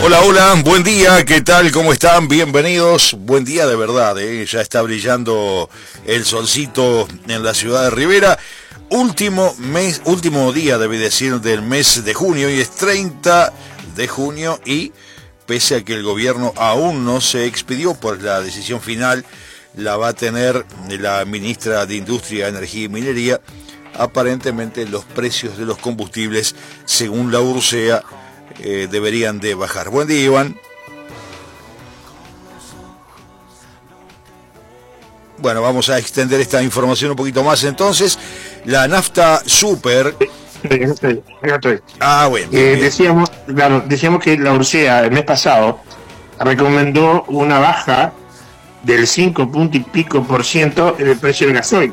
Hola, hola, buen día, ¿qué tal? ¿Cómo están? Bienvenidos. Buen día de verdad, ya está brillando el solcito en la ciudad de Rivera. Último día, debe decir, del mes de junio, y es 30 de junio, y pese a que el gobierno aún no se expidió por la decisión final, la va a tener la ministra de Industria, Energía y Minería. Aparentemente los precios de los combustibles, según la URSEA, deberían de bajar. Buen día, Iván. Bueno, vamos a extender esta información un poquito más entonces. La nafta super... Acá estoy. Ah, bueno. Decíamos que la URSEA el mes pasado recomendó una baja del 5 punto y pico por ciento en el precio del gasoil.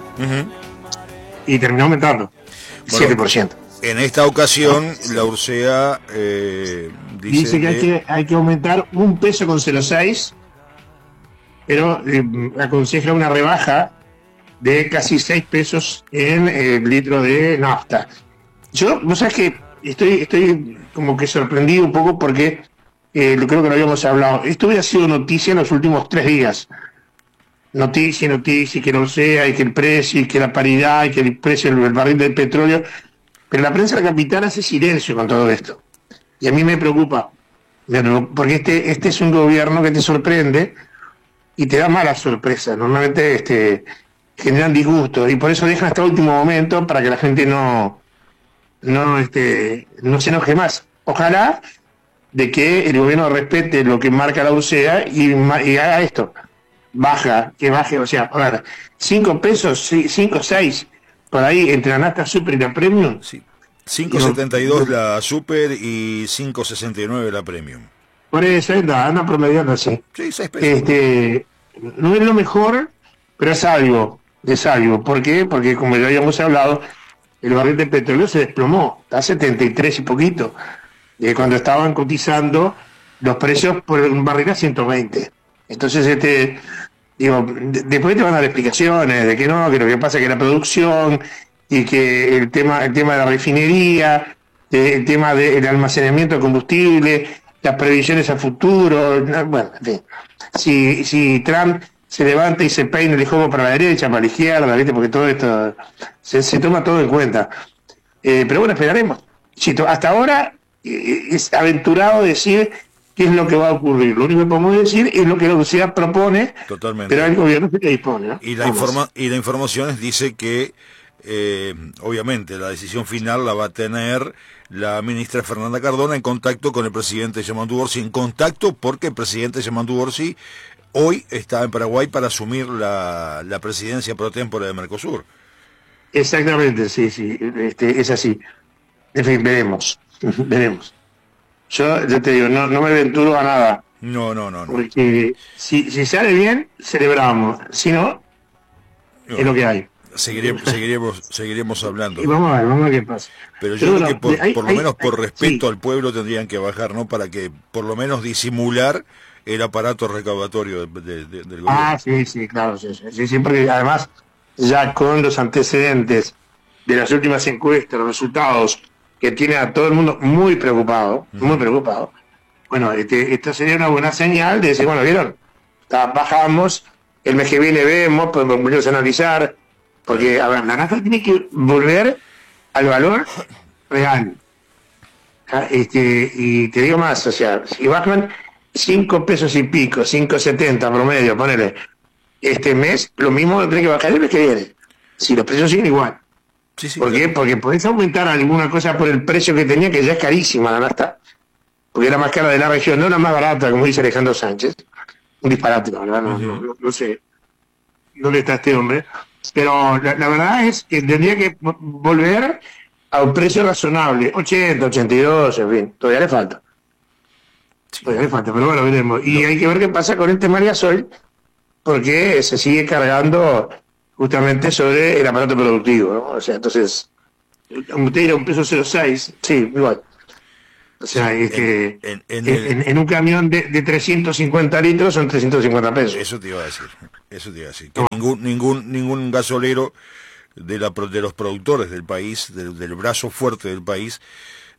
Y terminó aumentando, 7%. En esta ocasión, la URSEA dice que hay que aumentar 1,06 peso, pero aconseja una rebaja de casi 6 pesos en el litro de nafta. ¿No sabes que estoy como que sorprendido un poco porque creo que lo habíamos hablado? Esto ha sido noticia en los últimos 3 días. Noticia, que no sea, y que el precio, y que la paridad, y que el precio del barril del petróleo. Pero la prensa capital hace silencio con todo esto. Y a mí me preocupa, porque este es un gobierno que te sorprende y te da malas sorpresas. Normalmente generan disgusto, y por eso dejan hasta el último momento para que la gente no se enoje más. Ojalá de que el gobierno respete lo que marca la URSEA y haga esto. Que baje, o sea, ahora, 5 pesos, 5, 6, por ahí, entre la nafta super y la premium. Sí. 5.72 la super y 5.69 la premium. Por eso anda promediando así. Sí, 6 pesos. No es lo mejor, pero es algo. ¿Por qué? Porque, como ya habíamos hablado, el barril de petróleo se desplomó, está a 73 y poquito, cuando estaban cotizando los precios por un barril a 120. Entonces, después te van a dar explicaciones de que no, que lo que pasa es que la producción y que el tema de la refinería, el tema del almacenamiento de combustible, las previsiones a futuro, bueno, en fin. Si Trump se levanta y se peina el jomo para la derecha, para la izquierda, ¿viste? Porque todo esto se toma todo en cuenta. Pero bueno, esperaremos. Hasta ahora es aventurado decir qué es lo que va a ocurrir. Lo único que podemos decir es lo que la URSEA propone. Totalmente. Pero el gobierno se dispone, ¿no? Y la información dice que obviamente la decisión final la va a tener la ministra Fernanda Cardona en contacto con el presidente Yamandu Orsi, porque el presidente Yamandu Orsi hoy está en Paraguay para asumir la presidencia pro tempore de Mercosur. Exactamente, sí, es así. En fin, veremos. Yo te digo, no me aventuro a nada. No. Porque si sale bien, celebramos. Si no, es lo que hay. Seguiremos hablando. Y vamos a ver qué pasa. Pero yo creo que por lo menos por respeto al pueblo tendrían que bajar, ¿no? Para que por lo menos disimular el aparato recaudatorio del gobierno. Sí, claro, sí, porque además ya con los antecedentes de las últimas encuestas, los resultados que tiene a todo el mundo muy preocupado, bueno, esta sería una buena señal de decir, bueno, ¿vieron? Bajamos, el mes que viene vemos, podemos analizar, porque, a ver, la nafta tiene que volver al valor real. Y te digo más, o sea, si bajan 5 pesos y pico, 5.70 promedio, ponele, este mes, lo mismo tiene que bajar el mes que viene, si los precios siguen igual. Sí, ¿Por qué? Porque podés aumentar alguna cosa por el precio que tenía, que ya es carísima la nafta, porque era más cara de la región, no la más barata, como dice Alejandro Sánchez. Un disparate, la verdad, no sé dónde está este hombre, pero la verdad es que tendría que volver a un precio razonable, 80, 82, en fin, todavía le falta. Pero bueno, veremos. Y hay que ver qué pasa con el tema del gasoil, porque se sigue cargando justamente sobre el aparato productivo, ¿no? O sea, entonces, usted dirá 1,06 peso, sí, igual. O sea, en un camión de 350 litros son 350 pesos. Eso te iba a decir. Que ningún gasolero de los productores del país, del brazo fuerte del país,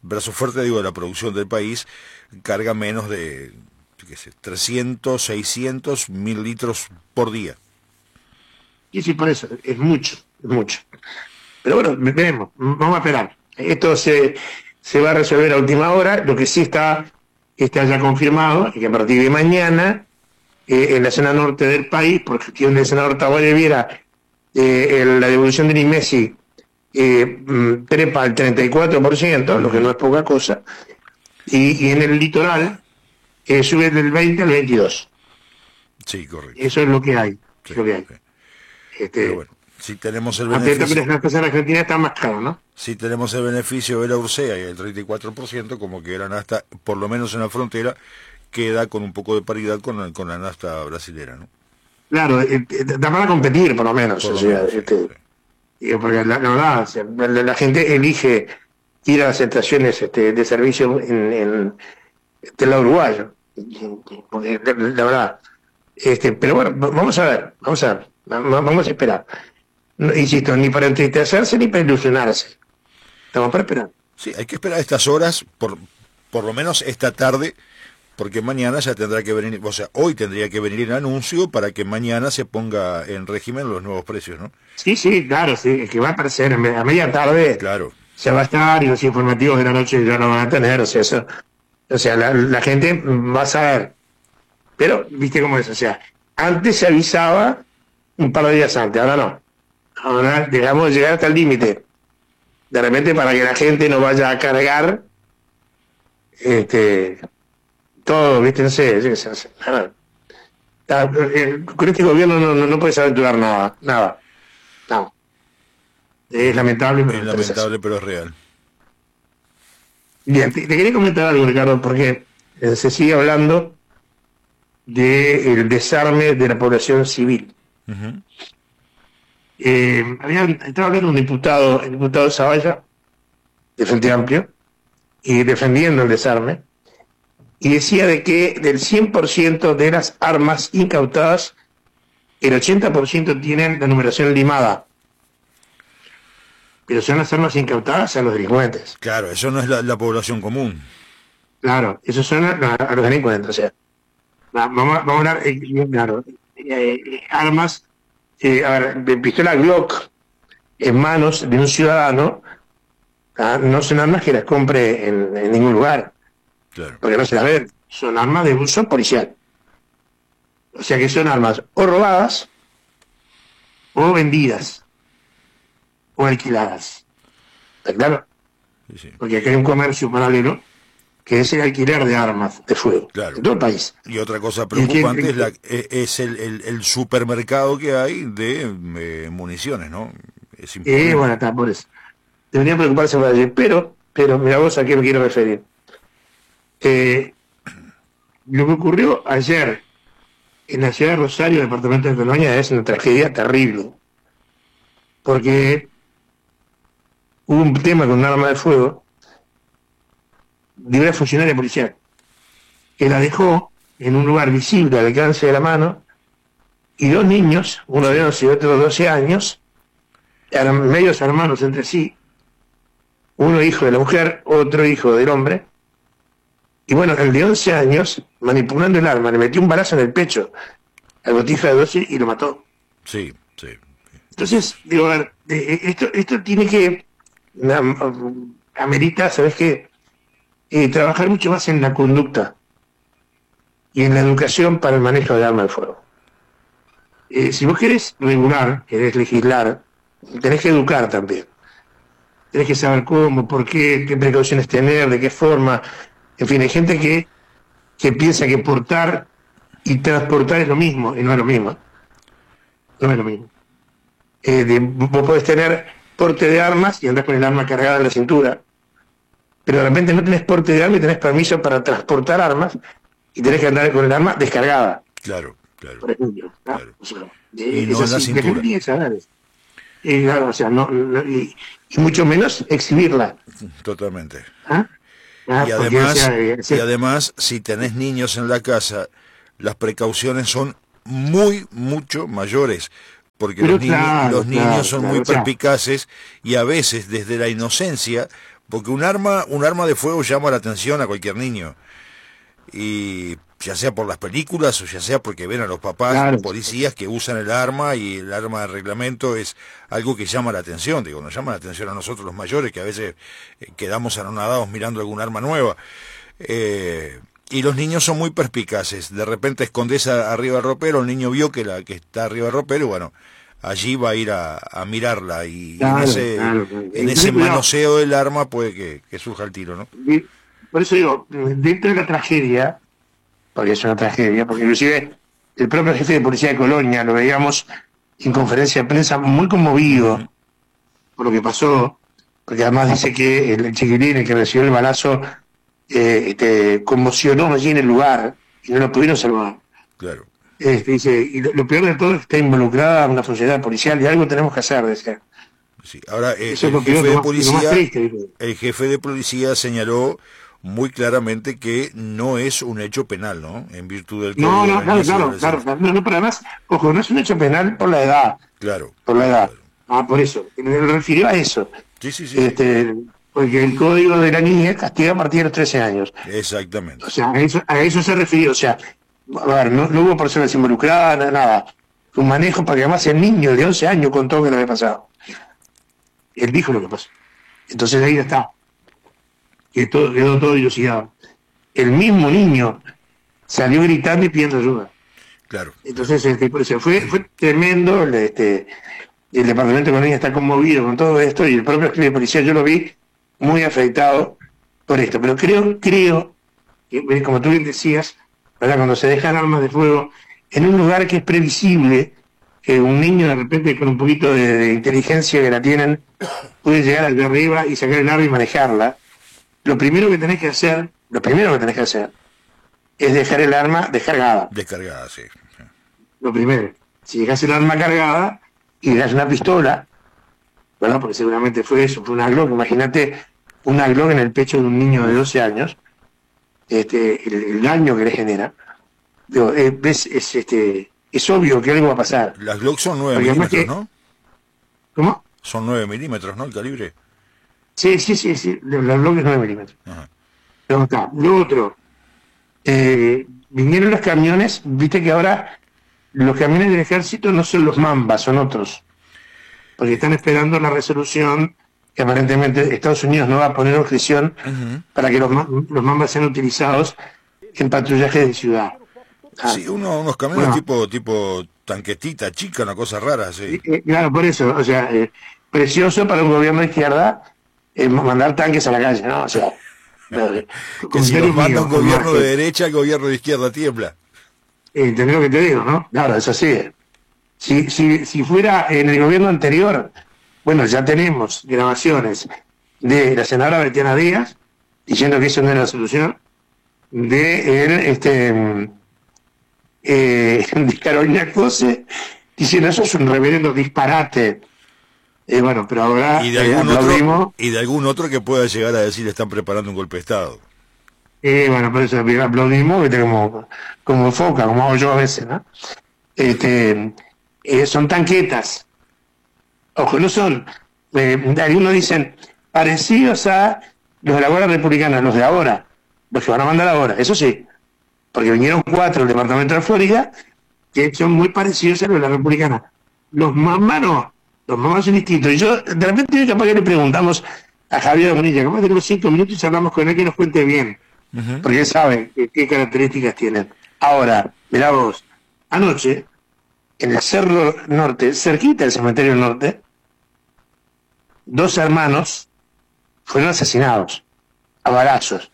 brazo fuerte, digo, de la producción del país, carga menos de, qué sé, 300, 600, 1000 litros por día. Y sí, por eso, es mucho, es mucho. Pero bueno, veremos, vamos a esperar. Esto se va a resolver a última hora. Lo que sí está ya confirmado es que a partir de mañana, en la zona norte del país, por gestión del senador Taboada Viera, la devolución del INMESI trepa al 34%, lo que no es poca cosa, y en el litoral sube del 20 al 22. Sí, correcto. Eso es lo que hay. Sí, es lo que hay. Pero bueno, si tenemos el beneficio... Las cosas en Argentina están más caras, ¿no? Si tenemos el beneficio de la Ursea y el 34%, como que la nafta, por lo menos en la frontera, queda con un poco de paridad con la nafta brasilera, ¿no? Claro, da para competir, por lo menos. Porque la verdad, la gente elige ir a las estaciones de servicio en del lado uruguayo. La verdad. Pero bueno, vamos a esperar. No, insisto, ni para entristecerse ni para ilusionarse. Estamos para esperar. Sí, hay que esperar estas horas, por lo menos esta tarde, porque mañana ya tendrá que venir, o sea, hoy tendría que venir el anuncio para que mañana se ponga en régimen los nuevos precios, ¿no? Sí, claro, sí, que va a aparecer a media tarde. Claro. Se va a estar y los informativos de la noche ya no van a tener, o sea, eso, o sea, la gente va a saber. Pero, viste cómo es, o sea, antes se avisaba un par de días antes, ahora no. Ahora dejamos de llegar hasta el límite. De repente, para que la gente no vaya a cargar todo, viste, no sé. Con este gobierno no puedes aventurar nada. No. Es lamentable, pero es real. Bien, te quería comentar algo, Ricardo, porque se sigue hablando del desarme de la población civil. Uh-huh. Estaba hablando el diputado Zavalla, de Frente Amplio, y defendiendo el desarme, y decía de que del 100% de las armas incautadas, el 80% tienen la numeración limada. Pero son las armas incautadas a los delincuentes. Claro, eso no es la población común. Claro, eso son a los delincuentes. O sea, vamos a hablar, claro, armas, de pistola Glock en manos de un ciudadano, no son armas que las compre en ningún lugar. Claro. Porque no se las ven, son armas de uso policial. O sea que son armas o robadas, o vendidas, o alquiladas. ¿Está claro? Sí. Porque acá hay un comercio paralelo que es el alquiler de armas de fuego, claro, en todo el país. Y otra cosa preocupante es el supermercado que hay de municiones, ¿no? Es importante. Bueno, está por eso. Deberían preocuparse por allí, pero mira vos a qué me quiero referir. Lo que ocurrió ayer en la ciudad de Rosario, departamento de Colonia, es una tragedia terrible, porque hubo un tema con un arma de fuego de una funcionaria policial que la dejó en un lugar visible al alcance de la mano, y dos niños, uno de 11 y otro de 12 años, eran medios hermanos entre sí, uno hijo de la mujer, otro hijo del hombre, y bueno, el de 11 años, manipulando el arma, le metió un balazo en el pecho al botija de 12 y lo mató. Sí. Entonces, digo, a ver, esto tiene que, amerita, ¿sabes qué? Trabajar mucho más en la conducta y en la educación para el manejo de arma de fuego. Si vos querés regular, querés legislar, tenés que educar también. Tenés que saber cómo, por qué precauciones tener, de qué forma. En fin, hay gente que piensa que portar y transportar es lo mismo, y no es lo mismo. No es lo mismo. Vos podés tener porte de armas y andás con el arma cargada en la cintura, pero de repente no tenés porte de arma y tenés permiso para transportar armas y tenés que andar con el arma descargada. Claro. Por ejemplo, ¿no? Claro. O sea, Y no en la cintura. Claro, o sea, y mucho menos exhibirla. Totalmente. Y además, si tenés niños en la casa, las precauciones son mucho mayores, porque los niños son muy perspicaces y a veces desde la inocencia Porque un arma de fuego llama la atención a cualquier niño. Y ya sea por las películas o ya sea porque ven a los papás, claro, policías que usan el arma, y el arma de reglamento es algo que llama la atención. Digo, nos llama la atención a nosotros los mayores, que a veces quedamos anonadados mirando algún arma nueva. Y los niños son muy perspicaces. De repente escondes arriba del ropero, el niño vio que está arriba del ropero, y bueno, allí va a ir a mirarla, y claro, en ese manoseo del arma puede que surja el tiro, ¿no? Por eso digo, dentro de la tragedia, porque es una tragedia, porque inclusive el propio jefe de policía de Colonia lo veíamos en conferencia de prensa muy conmovido por lo que pasó, porque además dice que el chiquilín, el que recibió el balazo, conmocionó allí en el lugar y no lo pudieron salvar. Claro. Dice, y lo peor de todo es que está involucrada una sociedad policial, y algo tenemos que hacer, decía. Sí. Ahora, el jefe de policía señaló muy claramente que no es un hecho penal, ¿no? En virtud del claro, pero además, ojo, no es un hecho penal por la edad. Claro. Por la edad. Claro. Por eso. Me refirió a eso. Sí. Porque el código de la niñez castiga a partir de los 13 años. Exactamente. O sea, a eso se refirió. O sea, a ver, no hubo personas involucradas, nada. Un manejo, porque además el niño de 11 años contó que lo había pasado. Él dijo lo que pasó. Entonces ahí está. Quedó todo dilucidado. El mismo niño salió gritando y pidiendo ayuda. Claro. Entonces fue tremendo. El departamento de economía está conmovido con todo esto, y el propio jefe de policía, yo lo vi muy afectado por esto. Pero creo que, como tú bien decías, ¿verdad?, cuando se dejan armas de fuego en un lugar que es previsible, que un niño de repente con un poquito de inteligencia que la tienen puede llegar al de arriba y sacar el arma y manejarla. Lo primero que tenés que hacer es dejar el arma descargada. Descargada, sí. Lo primero. Si dejas el arma cargada y dejas una pistola, ¿verdad?, porque seguramente fue eso, fue una Glock. Imagínate una Glock en el pecho de un niño de 12 años, el daño que le genera. Digo, es obvio que algo va a pasar. Las Glock son 9 milímetros, ¿no? ¿Cómo? Son 9 milímetros, ¿no? El calibre. Sí, la Glock es 9 milímetros. Pero acá, lo otro, vinieron los camiones, viste que ahora los camiones del ejército no son los Mamba, son otros, porque están esperando la resolución que aparentemente Estados Unidos no va a poner objeción para que los Mamba sean utilizados en patrullaje de ciudad. Sí, unos camiones tipo tanquetita chica, una cosa rara, sí. Claro, por eso, o sea, precioso para un gobierno de izquierda mandar tanques a la calle, ¿no? O sea, que si nos manda un gobierno de derecha, el gobierno de izquierda tiembla. ¿Entendés lo que te digo, no? Claro, es así. Si fuera en el gobierno anterior, bueno, ya tenemos grabaciones de la senadora Betiana Díaz diciendo que eso no era la solución, de Carolina Cose diciendo eso es un reverendo disparate. Bueno, pero ahora y de algún otro que pueda llegar a decir están preparando un golpe de Estado. Bueno, por eso aplaudimos, ¿viste? Como foca, como hago yo a veces, ¿no? Son tanquetas. Ojo, no son. Algunos dicen parecidos a los de la Guardia Republicana, los de ahora, los que van a mandar ahora, eso sí, porque vinieron 4 del departamento de Florida que son muy parecidos a los de la Republicana. Los Mamba no. Los Mamba son distintos. Y yo, de repente, capaz que le preguntamos a Javier Bonilla, capaz tenemos 5 minutos y hablamos con él que nos cuente bien. Porque él sabe qué características tienen. Ahora, mirá vos, anoche, en el Cerro Norte, cerquita del Cementerio Norte, 2 hermanos fueron asesinados a balazos.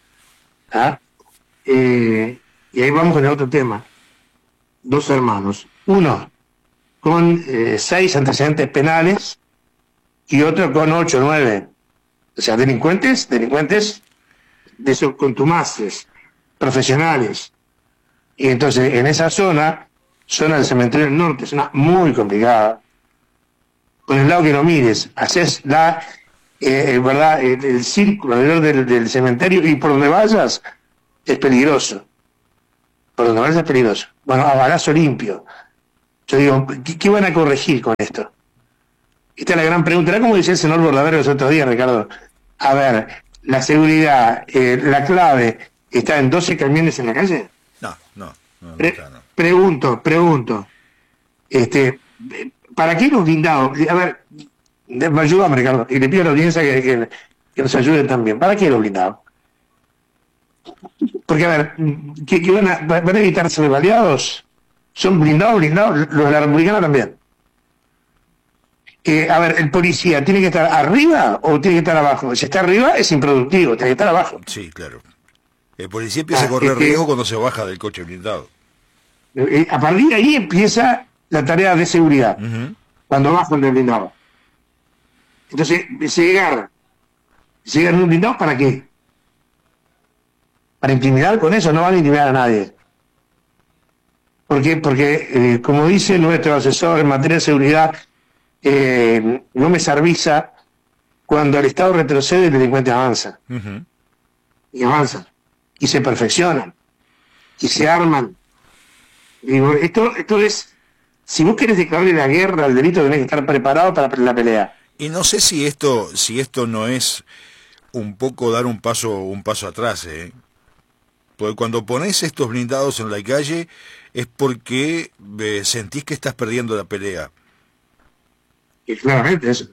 Y ahí vamos con el otro tema. 2 hermanos. Uno con 6 antecedentes penales y otro con 8 o 9. O sea, delincuentes de esos contumaces, profesionales. Y entonces, en esa zona del Cementerio del Norte, zona muy complicada. Por el lado que lo mires, haces ¿verdad? El círculo alrededor del cementerio, y por donde vayas es peligroso. Por donde vayas es peligroso. Bueno, a balazo limpio. Yo digo, ¿qué van a corregir con esto? Esta es la gran pregunta. Era como decía el senador Bordavero los otros días, Ricardo. A ver, la seguridad, la clave, está en 12 camiones en la calle? No está, no. Pregunto, ¿para qué los blindados? A ver, ayúdame, Ricardo, y le pido a la audiencia que nos ayude también. ¿Para qué los blindados? Porque, a ver, ¿que van a evitar ser baleados? ¿Son blindados? Los de la Republicana también. A ver, ¿el policía tiene que estar arriba o tiene que estar abajo? Si está arriba es improductivo, tiene que estar abajo. Sí, claro. El policía empieza a correr riesgo cuando se baja del coche blindado. A partir de ahí empieza la tarea de seguridad, cuando bajan del blindado. Entonces, llegar en un blindado, ¿para qué? Para intimidar con eso, no van a intimidar a nadie. ¿Por qué? Porque, como dice nuestro asesor en materia de seguridad, no me serviza cuando el Estado retrocede, el delincuente avanza. Y avanza. Y se perfeccionan. Y se arman. Digo, esto es, si vos querés declararle la guerra al delito, tenés que estar preparado para la pelea. Y no sé si esto no es un poco dar un paso atrás, porque cuando pones estos blindados en la calle es porque sentís que estás perdiendo la pelea. Y claramente eso.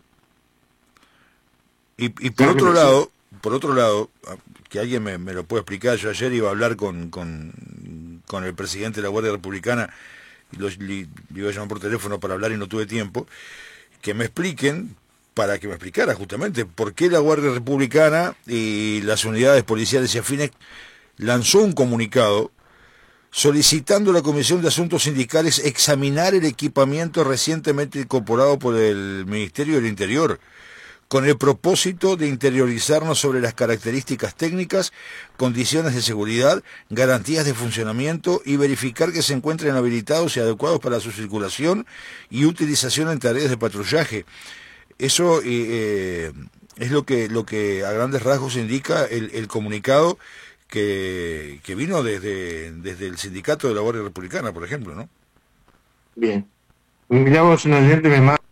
Y por otro lado, que alguien me lo puede explicar, yo ayer iba a hablar con el presidente de la Guardia Republicana, y le iba a llamar por teléfono para hablar y no tuve tiempo, que me expliquen, para que me explicara justamente por qué la Guardia Republicana y las unidades policiales y afines lanzó un comunicado solicitando a la Comisión de Asuntos Sindicales examinar el equipamiento recientemente incorporado por el Ministerio del Interior, con el propósito de interiorizarnos sobre las características técnicas, condiciones de seguridad, garantías de funcionamiento y verificar que se encuentren habilitados y adecuados para su circulación y utilización en tareas de patrullaje. Eso es lo que a grandes rasgos indica el comunicado que vino desde el sindicato de la Guardia Republicana, por ejemplo, ¿no? Bien. Mirá vos, una gente me manda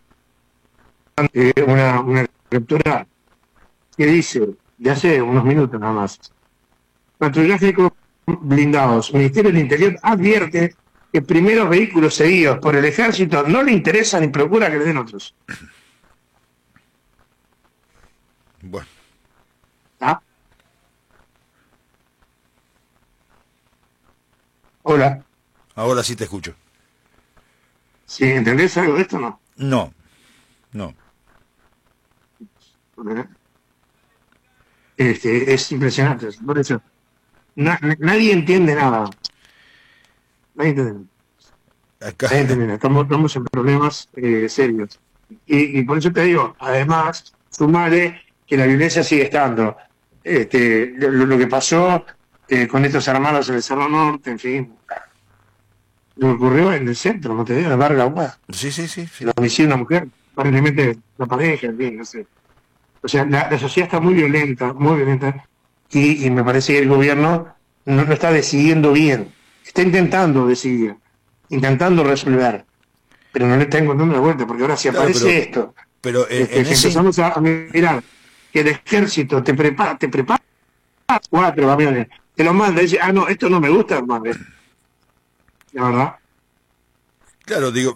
una lectura que dice, de hace unos minutos nada más: patrullaje con blindados. Ministerio del Interior advierte que primeros vehículos seguidos por el Ejército no le interesa ni procura que le den otros. Bueno. ¿Ah? Hola. Ahora sí te escucho. ¿Sí entendés algo de esto o no? No. Es impresionante. Por eso, nadie entiende nada. Nadie entiende nada. Estamos en problemas serios. Y por eso te digo, además, sumale que la violencia sigue estando. Lo que pasó con estos hermanos en el Cerro Norte, en fin. Lo que ocurrió en el centro, no te digo, en Vargas Agua. Sí. Lo homicidio de una mujer, aparentemente la pareja, en fin, no sé. O sea, la sociedad está muy violenta, y me parece que el gobierno no está decidiendo bien. Está intentando decidir, intentando resolver, pero no le está encontrando la vuelta, porque ahora si aparece esto, pero empezamos a mirar que el ejército te prepara 4 camiones, te lo manda y dice, no, esto no me gusta, hermano. La verdad. Claro, digo,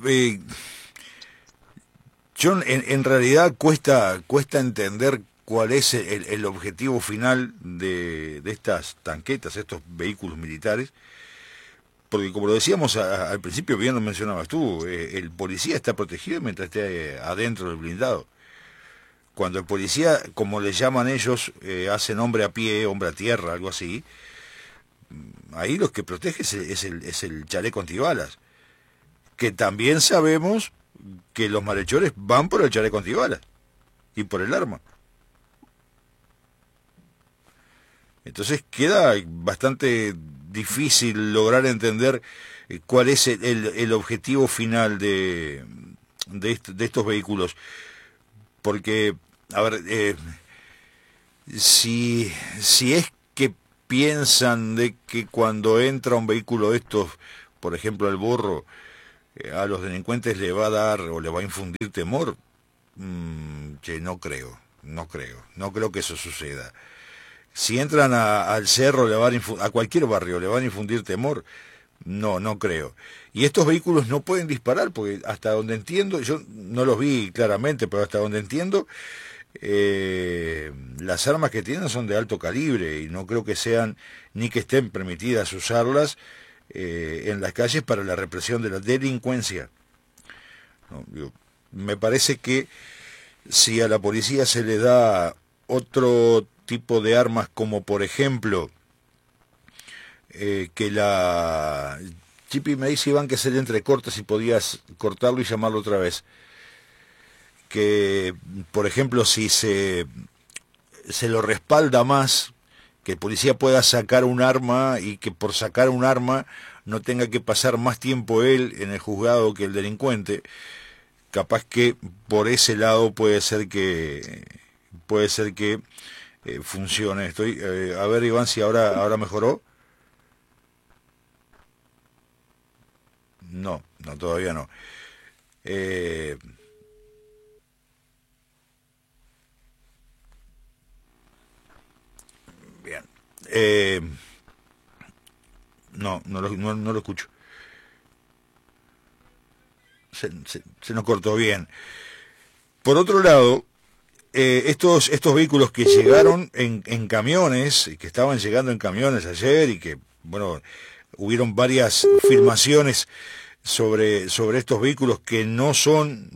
yo en realidad cuesta entender cuál es el objetivo final de estas tanquetas, estos vehículos militares, porque como lo decíamos al principio, bien lo mencionabas tú, el policía está protegido mientras esté adentro del blindado. Cuando el policía, como le llaman ellos, hacen hombre a pie, hombre a tierra, algo así, ahí lo que protege es el chaleco antibalas, que también sabemos que los malhechores van por el chaleco antibalas y por el arma. Entonces queda bastante difícil lograr entender cuál es el objetivo final de estos vehículos, porque, a ver, si es que piensan de que cuando entra un vehículo de estos, por ejemplo el Burro, a los delincuentes le va a dar o le va a infundir temor, que no creo que eso suceda. si entran al cerro, a cualquier barrio, le van a infundir temor. No, no creo. Y estos vehículos no pueden disparar, porque hasta donde entiendo, yo no los vi claramente, pero hasta donde entiendo, las armas que tienen son de alto calibre y no creo que sean ni que estén permitidas usarlas en las calles para la represión de la delincuencia. No, me parece que si a la policía se le da otro tipo de armas, como por ejemplo que la... Chipi me dice, Iván, que se le entrecorta, si podías cortarlo y llamarlo otra vez. Que, por ejemplo, si se lo respalda más, que el policía pueda sacar un arma y que por sacar un arma no tenga que pasar más tiempo él en el juzgado que el delincuente, capaz que por ese lado puede ser que funcione. A ver, Iván, si ahora mejoró. No, todavía no. Bien. No lo escucho. Se nos cortó bien. Por otro lado, estos vehículos que llegaron en camiones, que estaban llegando en camiones ayer y que, bueno, hubieron varias filmaciones sobre estos vehículos que no son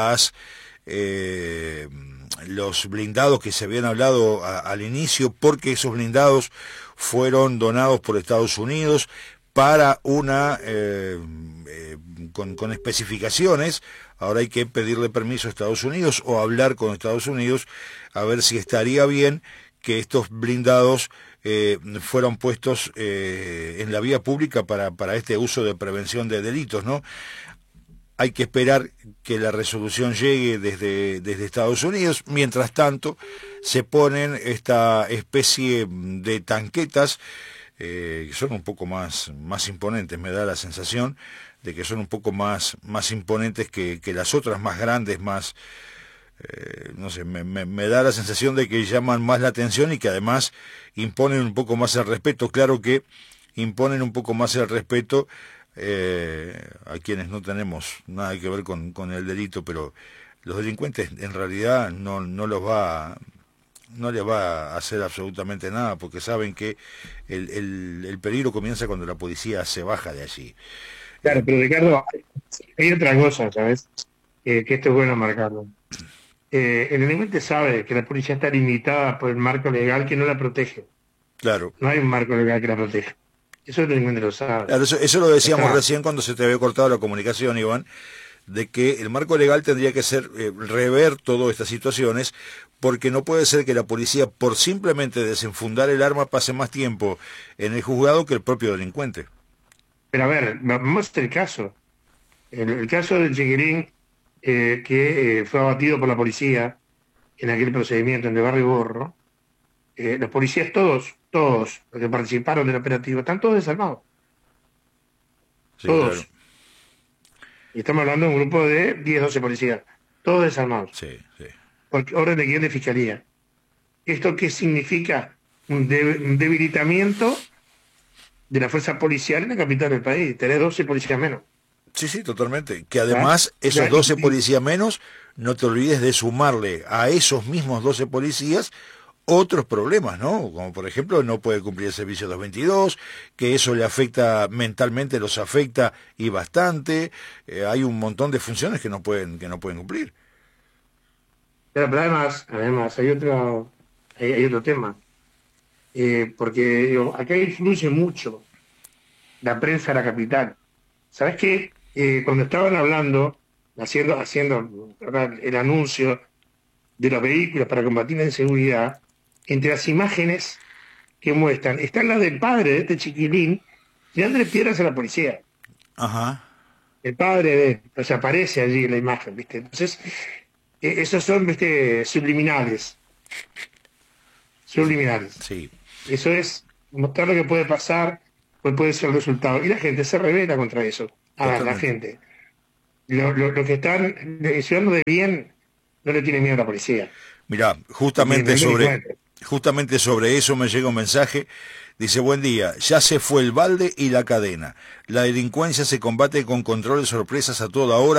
los blindados que se habían hablado al inicio, porque esos blindados fueron donados por Estados Unidos para con especificaciones. Ahora hay que pedirle permiso a Estados Unidos o hablar con Estados Unidos a ver si estaría bien que estos blindados fueron puestos en la vía pública para este uso de prevención de delitos, ¿no? Hay que esperar que la resolución llegue desde Estados Unidos. Mientras tanto, se ponen esta especie de tanquetas que son un poco más imponentes. Me da la sensación de que son un poco más imponentes que las otras, más grandes, más... no sé, me da la sensación de que llaman más la atención y que además imponen un poco más el respeto. Claro que imponen un poco más el respeto a quienes no tenemos nada que ver con el delito, pero los delincuentes en realidad no les va a hacer absolutamente nada, porque saben que el peligro comienza cuando la policía se baja de allí. Claro, pero Ricardo, hay otra cosa, ¿sabes? Que esto es bueno marcarlo. El delincuente sabe que la policía está limitada por el marco legal que no la protege. Claro. No hay un marco legal que la proteja. Eso el delincuente lo sabe. Claro, eso lo decíamos recién cuando se te había cortado la comunicación, Iván, de que el marco legal tendría que ser rever todas estas situaciones, porque no puede ser que la policía, por simplemente desenfundar el arma, pase más tiempo en el juzgado que el propio delincuente. Pero a ver, vamos a hacer el caso. El caso del chiquilín que fue abatido por la policía en aquel procedimiento en el barrio Borro, los policías todos los que participaron del operativo, están todos desarmados. Sí, todos. Claro. Y estamos hablando de un grupo de 10, 12 policías, todos desarmados. Sí. Por orden de guión de fiscalía. ¿Esto qué significa? Un debilitamiento de la fuerza policial en la capital del país. Tener 12 policías menos. Sí, totalmente. Que además esos 12 policías menos, no te olvides de sumarle a esos mismos 12 policías otros problemas, ¿no? Como por ejemplo no puede cumplir el servicio 222, que eso le afecta mentalmente, los afecta y bastante. Hay un montón de funciones que no pueden cumplir. Pero además hay otro tema. Porque digo, acá influye mucho la prensa de la capital. ¿Sabes qué? Cuando estaban hablando, haciendo el anuncio de los vehículos para combatir la inseguridad, entre las imágenes que muestran, están las del padre de este chiquilín tirándole piedras a la policía. Ajá. El padre de él, pues aparece allí en la imagen, ¿viste? Entonces, esos son, ¿viste? Subliminales. Sí. Eso es mostrar lo que puede pasar, cuál puede ser el resultado. Y la gente se rebela contra eso. A ver, la gente. Los que están ciudadanos de bien no le tienen miedo a la policía. Mirá, justamente justamente sobre eso me llega un mensaje. Dice, buen día, ya se fue el balde y la cadena. La delincuencia se combate con control de sorpresas a toda hora.